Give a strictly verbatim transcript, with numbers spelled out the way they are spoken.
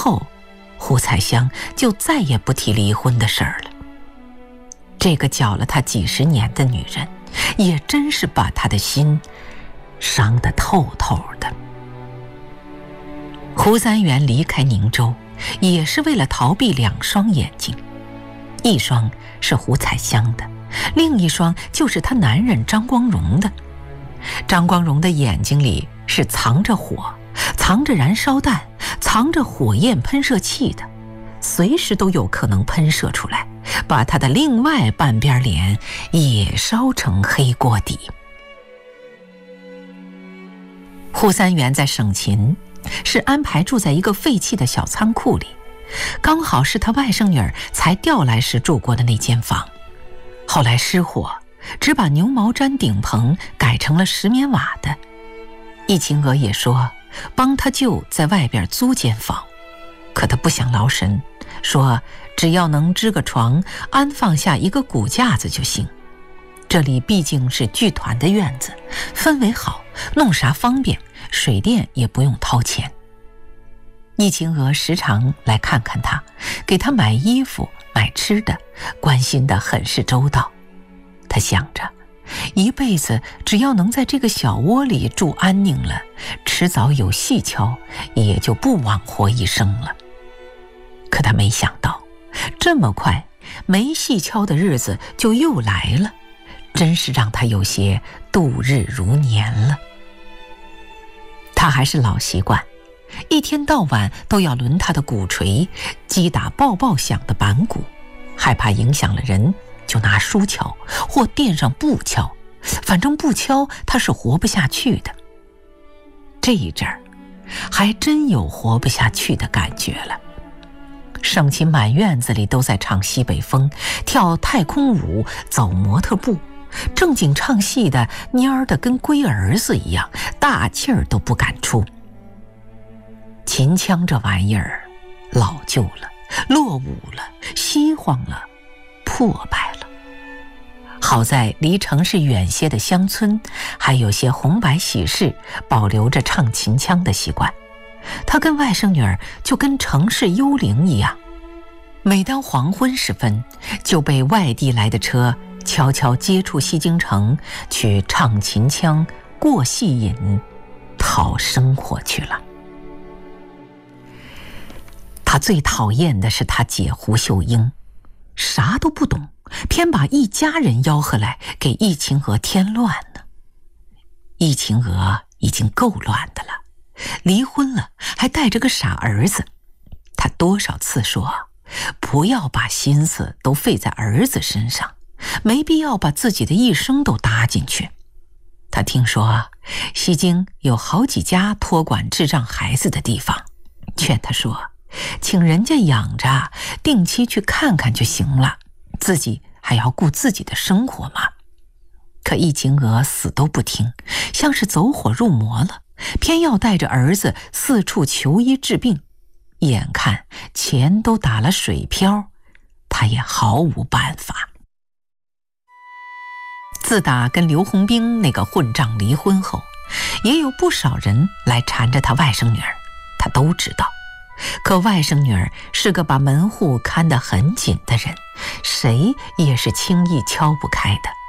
后，胡彩香就再也不提离婚的事儿了。这个搅了她几十年的女人，也真是把她的心伤得透透的。胡三元离开宁州，也是为了逃避两双眼睛，一双是胡彩香的，另一双就是他男人张光荣的。张光荣的眼睛里是藏着火，藏着燃烧弹，藏着火焰喷射器的，随时都有可能喷射出来，把他的另外半边脸也烧成黑锅底。胡三元在省勤，是安排住在一个废弃的小仓库里，刚好是他外甥女儿才调来时住过的那间房。后来失火，只把牛毛毡顶棚改成了石棉瓦的。易秦娥也说帮他舅在外边租间房，可他不想劳神，说只要能支个床，安放下一个骨架子就行。这里毕竟是剧团的院子，氛围好，弄啥方便，水电也不用掏钱。易秦娥时常来看看他，给他买衣服买吃的，关心得很是周到。他想着一辈子只要能在这个小窝里住安宁了，迟早有戏敲，也就不枉活一生了。可他没想到这么快没戏敲的日子就又来了，真是让他有些度日如年了。他还是老习惯，一天到晚都要抡他的鼓槌，击打爆爆响的板鼓，害怕影响了人，就拿书敲或垫上布敲，反正不敲他是活不下去的。这一阵儿还真有活不下去的感觉了。省亲满院子里都在唱西北风，跳太空舞，走模特步，正经唱戏的蔫儿的跟龟儿子一样，大气儿都不敢出。秦腔这玩意儿老旧了，落伍了，稀荒了，破败了。好在离城市远些的乡村，还有些红白喜事保留着唱秦腔的习惯。他跟外甥女儿就跟城市幽灵一样，每当黄昏时分，就被外地来的车悄悄接触西京城，去唱秦腔、过戏瘾，讨生活去了。他最讨厌的是他姐胡秀英，啥都不懂，偏把一家人吆喝来给易秦娥添乱呢。易秦娥已经够乱的了，离婚了还带着个傻儿子。他多少次说不要把心思都费在儿子身上，没必要把自己的一生都搭进去。他听说西京有好几家托管智障孩子的地方，劝他说请人家养着，定期去看看就行了，自己还要顾自己的生活嘛。可易秦娥死都不听，像是走火入魔了，偏要带着儿子四处求医治病，眼看钱都打了水漂，他也毫无办法。自打跟刘洪兵那个混账离婚后，也有不少人来缠着他外甥女儿，他都知道。可外甥女儿是个把门户看得很紧的人，谁也是轻易敲不开的。